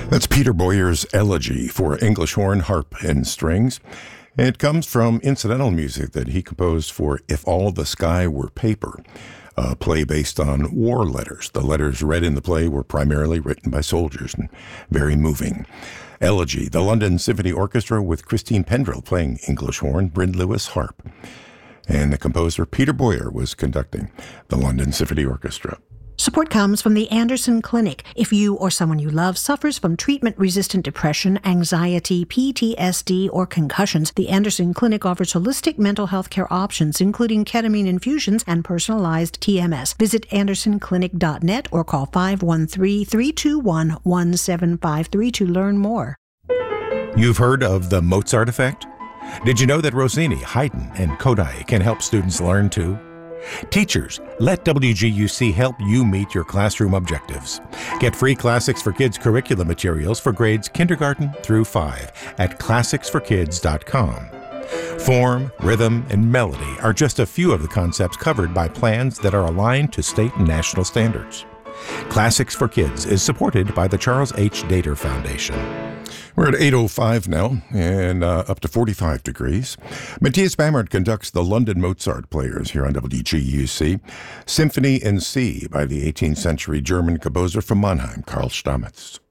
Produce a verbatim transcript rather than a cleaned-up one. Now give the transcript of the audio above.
That's Peter Boyer's Elegy for English horn, harp, and strings. It comes from incidental music that he composed for If All the Sky Were Paper, a play based on war letters. The letters read in the play were primarily written by soldiers and very moving. Elegy, the London Symphony Orchestra with Christine Pendrell playing English horn, Bryn Lewis harp. And the composer Peter Boyer was conducting the London Symphony Orchestra. Support comes from the Anderson Clinic. If you or someone you love suffers from treatment-resistant depression, anxiety, P T S D, or concussions, the Anderson Clinic offers holistic mental health care options, including ketamine infusions and personalized T M S. Visit anderson clinic dot net or call five one three, three two one, one seven five three to learn more. You've heard of the Mozart effect? Did you know that Rossini, Haydn, and Kodály can help students learn too? Teachers, let W G U C help you meet your classroom objectives. Get free Classics for Kids curriculum materials for grades kindergarten through five at classics for kids dot com. Form, rhythm, and melody are just a few of the concepts covered by plans that are aligned to state and national standards. Classics for Kids is supported by the Charles H. Dater Foundation. We're at eight oh five now, and uh, up to forty-five degrees. Matthias Bamert conducts the London Mozart Players here on W G U C. Symphony in C by the eighteenth century German composer from Mannheim, Karl Stamitz.